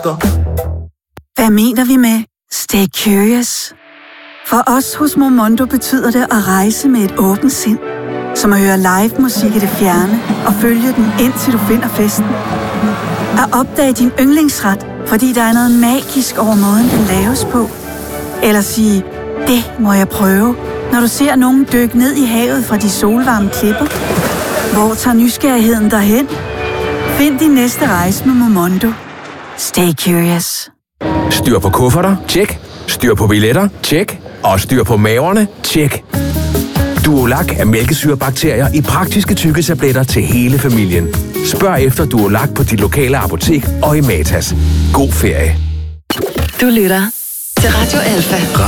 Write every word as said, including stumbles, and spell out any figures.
efter. Hvad mener vi med stay curious? For os hos Momondo betyder det at rejse med et åbent sind. Som at høre live musik i det fjerne og følge den indtil du finder festen. At opdage din yndlingsret, fordi der er noget magisk over måden, den laves på. Eller sige, det må jeg prøve, når du ser nogen dykke ned i havet fra de solvarme klipper. Hvor tager nysgerrigheden derhen? Find din næste rejse med Momondo. Stay curious. Styr på kufferter? Tjek. Styr på billetter? Tjek. Og styr på maverne? Tjek. Duolac er mælkesyrebakterier i praktiske tykketabletter til hele familien. Spørg efter Duolac på dit lokale apotek og i Matas. God ferie. Du lytter til Radio Alfa.